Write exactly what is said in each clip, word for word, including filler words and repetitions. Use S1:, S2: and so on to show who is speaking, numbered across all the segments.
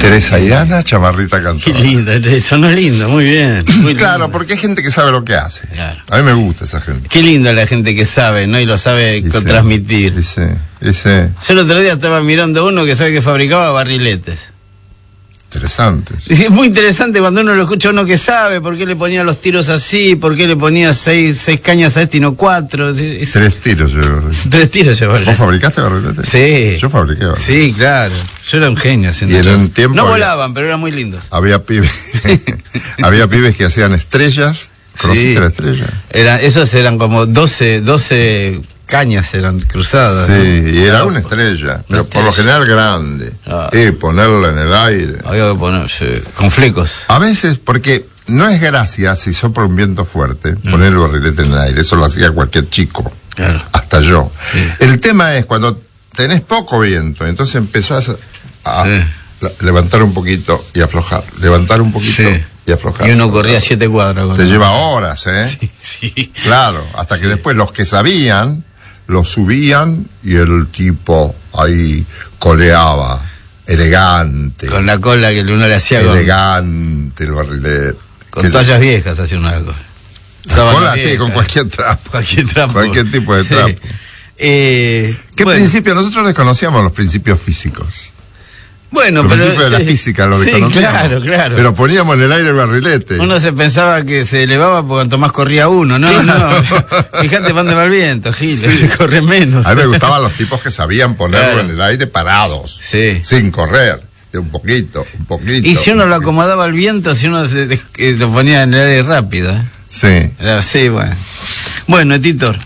S1: Teresa y Ana, Chamarrita Cantora.
S2: Qué lindo, sonó lindo, muy bien. Muy
S1: Claro,
S2: lindo.
S1: porque hay gente que sabe lo que hace.
S2: Claro.
S1: A mí me gusta esa gente.
S2: Qué linda la gente que sabe, ¿no? Y lo sabe
S1: Y sí,
S2: transmitir.
S1: y sí, y sí.
S2: Yo el otro día estaba mirando uno que sabe que fabricaba barriletes.
S1: Interesante.
S2: Y es muy interesante cuando uno lo escucha, uno que sabe por qué le ponía los tiros así, por qué le ponía seis, seis cañas a este y no cuatro. Es,
S1: Tres tiros yo.
S2: tres tiros llevaba.
S1: ¿Vos fabricaste barriletes?
S2: Sí.
S1: Yo fabriqué barriletes.
S2: Sí, claro. Yo era un genio haciendo
S1: Y en
S2: eso.
S1: un tiempo
S2: No
S1: había-
S2: volaban, pero eran muy lindos.
S1: Había pibes, había pibes que hacían estrellas. ¿Conociste
S2: Sí.
S1: la estrella?
S2: Era, esos eran como doce, doce cañas eran cruzadas.
S1: Sí,
S2: ¿no?
S1: y era
S2: Ah,
S1: una estrella, pero
S2: una
S1: por lo
S2: estrella.
S1: general grande.
S2: Ah.
S1: Y ponerla en el aire.
S2: Había que ponerse con flecos.
S1: A veces, porque no es gracia si sopla un viento fuerte, poner el barrilete en el aire. Eso lo hacía cualquier chico,
S2: Claro.
S1: hasta yo.
S2: Sí.
S1: El tema es cuando tenés poco viento, entonces empezás a
S2: Sí.
S1: la- levantar un poquito y aflojar, levantar un poquito
S2: Sí.
S1: y aflojar.
S2: Y uno corría siete cuadras.
S1: Te lleva horas, ¿eh?
S2: Sí, sí.
S1: Claro, hasta que después los que sabían lo subían y el tipo ahí coleaba, elegante,
S2: Con la cola que uno le hacía con,
S1: elegante el barrilete.
S2: con
S1: Que-
S2: toallas viejas, hacía una cosa.
S1: la
S2: Sábanas
S1: cola, sí,
S2: viejas.
S1: con cualquier trapo.
S2: Cualquier trapo.
S1: Cualquier tipo de
S2: Sí.
S1: trapo.
S2: Eh,
S1: ¿Qué
S2: bueno,
S1: principio? Nosotros desconocíamos los principios físicos.
S2: Bueno,
S1: Los
S2: pero
S1: principios de la
S2: sí,
S1: física los
S2: sí,
S1: desconocíamos.
S2: claro, claro.
S1: Pero poníamos en el aire el barrilete.
S2: Uno se pensaba que se elevaba por cuanto más corría uno, ¿no?
S1: Claro.
S2: No. Fíjate, van de mal viento, Gil, corre menos.
S1: A mí me gustaban los tipos que sabían ponerlo
S2: Claro.
S1: en el aire parados,
S2: Sí.
S1: sin correr, de un poquito, un poquito.
S2: Y si uno
S1: un
S2: lo
S1: poquito.
S2: acomodaba al viento, si uno se, eh, lo ponía en el aire rápido, ¿eh?
S1: Sí.
S2: Era así, bueno. Bueno, Titor.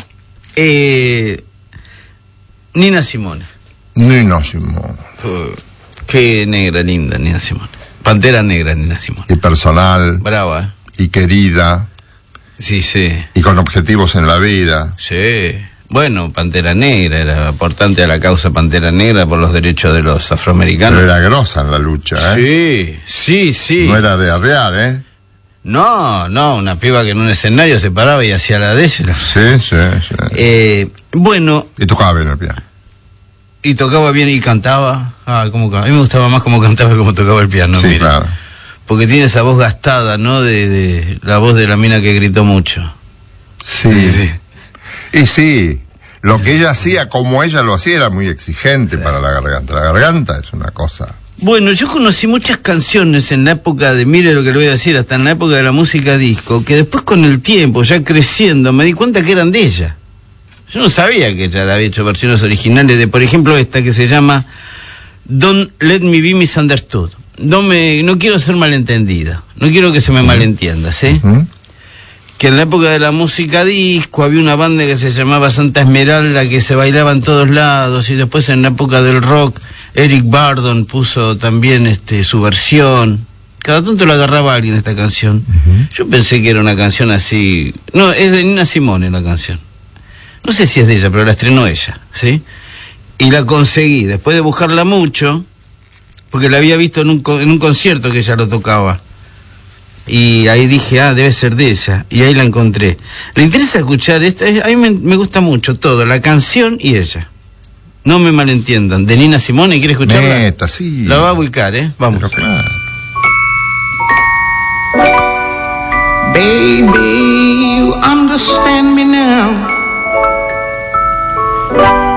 S2: Eh, Nina Simone.
S1: Nina Simone.
S2: Uh, qué negra linda, Nina Simone. Pantera negra, Nina Simone.
S1: Y personal,
S2: Brava, ¿eh?
S1: y querida,
S2: Sí, sí.
S1: y con objetivos en la vida.
S2: Sí. Bueno, Pantera Negra, era aportante a la causa Pantera Negra por los derechos de los afroamericanos.
S1: Pero era grosa en la lucha, ¿eh?
S2: Sí, sí, sí.
S1: No era de arrear, ¿eh?
S2: No, no, una piba que en un escenario se paraba y hacía la de ella.
S1: Sí, sí, sí.
S2: Eh, bueno,
S1: Y tocaba bien el piano.
S2: y tocaba bien y cantaba. Ah, cómo ca- a mí me gustaba más cómo cantaba que cómo tocaba el piano.
S1: Sí,
S2: mira.
S1: claro.
S2: Porque tiene esa voz gastada, ¿no? De, de la voz de la mina que gritó mucho.
S1: Sí.
S2: Sí.
S1: Y sí, lo que ella hacía, como ella lo hacía, era muy exigente para la garganta. La garganta es una cosa.
S2: Bueno, yo conocí muchas canciones en la época de, mire lo que le voy a decir, hasta en la época de la música disco, que después con el tiempo, ya creciendo, me di cuenta que eran de ella. Yo no sabía que ella había hecho versiones originales de, por ejemplo, esta que se llama Don't Let Me Be Misunderstood. No me, no quiero ser malentendida, no quiero que se me malentienda, ¿sí?
S1: ¿Mm?
S2: Que en la época de la música disco había una banda que se llamaba Santa Esmeralda que se bailaba en todos lados, y después en la época del rock Eric Burdon puso también este su versión. Cada tanto lo agarraba alguien esta canción.
S1: Uh-huh.
S2: Yo pensé que era una canción así. No, es de Nina Simone la canción. No sé si es de ella, pero la estrenó ella, ¿sí? Y la conseguí, después de buscarla mucho, porque la había visto en un, co- en un concierto que ella lo tocaba. Y ahí dije, ah, debe ser de ella. Y ahí la encontré. ¿Le interesa escuchar esta? Es- A mí me, me gusta mucho todo, la canción y ella. No me malentiendan. De Nina Simone, ¿quiere escucharla?
S1: Neta, sí.
S2: La va a ubicar, ¿eh? Vamos.
S1: Pero claro.
S3: Baby, you understand me now.